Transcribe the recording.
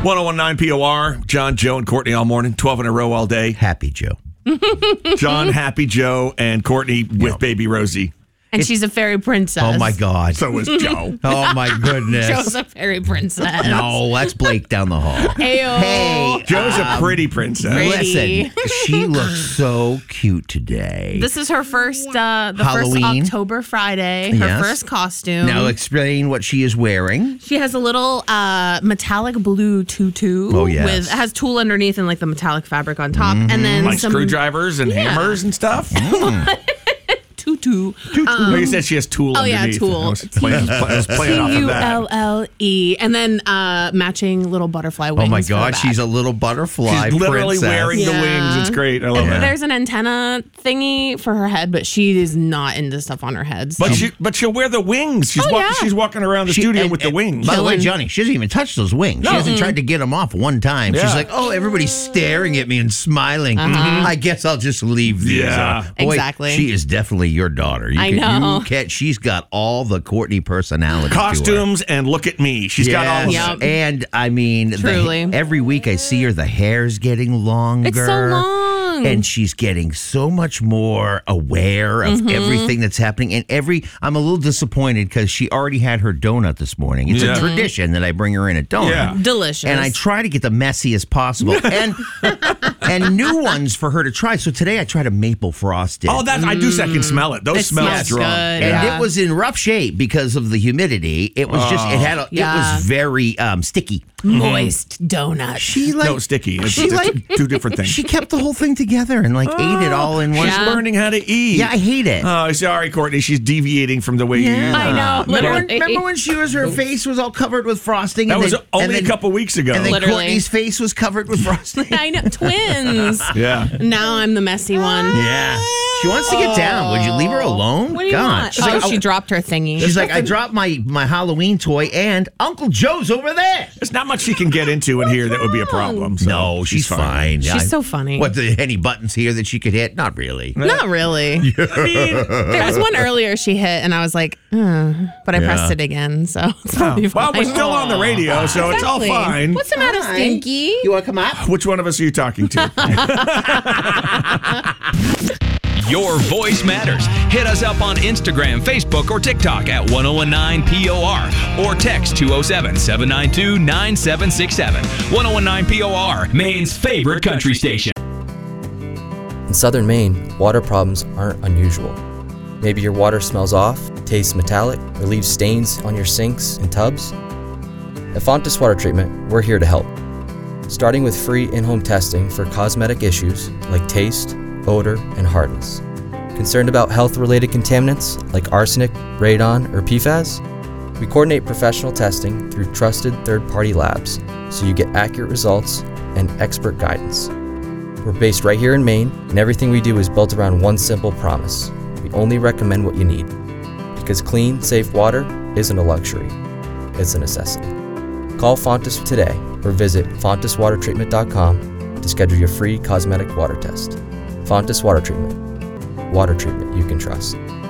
1019 POR, John, Joe, and Courtney all morning, 12 in a row all day. Happy Joe. John, Happy Joe, and Courtney with baby Rosie. And she's a fairy princess. Oh, my God. So is Joe. Oh, my goodness. Joe's a fairy princess. No, that's Blake down the hall. Ayo. Hey, Joe's a pretty princess. Pretty. listen, she looks so cute today. This is her first, first Halloween. October Friday, her Yes. first costume. Now explain what she is wearing. She has a little metallic blue tutu. Oh, yes. With has tulle underneath and like the metallic fabric on top, and then Like some screwdrivers and hammers and stuff. tutu. No, you said she has tool Oh yeah, underneath. tulle. I was playing off of that. Tulle, and then matching little butterfly wings. Oh, my for God. the She's back. a little butterfly She's literally princess. wearing the Yeah. wings. It's great. I love it. There's an antenna thingy for her head, but she is not into stuff on her head. So. But she'll wear the wings. She's Oh, yeah. She's walking around the She- studio and- with the wings. By the way, Chilling. Johnny, she doesn't even touch those wings. She hasn't tried to get them off one time. Yeah. She's like, oh, everybody's staring at me and smiling. I guess I'll just leave these. Yeah. Boy, Exactly. She is definitely your daughter. I know. She's got all the Courtney personality. to her. Costumes and look at me. She's got all of Yes. it. Yep. And I mean, Truly. every week I see her, the hair's getting longer. It's so long. And she's getting so much more aware of everything that's happening. And I'm a little disappointed because she already had her donut this morning. It's Yeah. a tradition that I bring her in a donut. Yeah. Delicious. And I try to get the messiest possible and new ones for her to try. So today I tried a maple frosted. Oh, that I do second smell it. Those It smell smells strong. good. And Yeah. it was in rough shape because of the humidity. It was just it Yeah. was very sticky. moist donut. She like No, sticky. It's, She it's like two different things. she kept the whole thing together and like ate it all in one. She's Yeah. learning how to eat. Yeah, I hate it. Oh, sorry, Courtney. She's deviating from the way you use I it. know. Literally. Remember when her face was all covered with frosting? That and was then- only and a then- couple weeks ago. And then Literally. Courtney's face was covered with frosting. I know. Twins. Yeah. Now I'm the messy one. Yeah. She wants to get down. Would you leave her alone? What do you God. want? She's Oh, like, she dropped her thingy. she's like, I dropped my Halloween toy and Uncle Joe's over there. There's not much she can get into in here that would be a problem. So No, she's fine. She's so funny. What, any buttons here that she could hit? Not really. Not really. I mean, There was one earlier she hit, and I was like, but I pressed it again, so it's probably well, fine. we're still on the radio, so it's all Exactly. fine. What's the matter, Stinky? You want to come up? Which one of us are you talking to? Your voice matters. Hit us up on Instagram, Facebook, or TikTok at 1019POR or text 207-792-9767. 1019 POR, Maine's favorite country station. In southern Maine, water problems aren't unusual. Maybe your water smells off, tastes metallic, or leaves stains on your sinks and tubs. At Fontes Water Treatment, we're here to help. Starting with free in-home testing for cosmetic issues like taste, odor, and hardness. Concerned about health-related contaminants like arsenic, radon, or PFAS? We coordinate professional testing through trusted third-party labs so you get accurate results and expert guidance. We're based right here in Maine, and everything we do is built around one simple promise. We only recommend what you need. Because clean, safe water isn't a luxury, it's a necessity. Call Fontes today or visit fonteswatertreatment.com to schedule your free cosmetic water test. Fontes Water Treatment. Water treatment you can trust.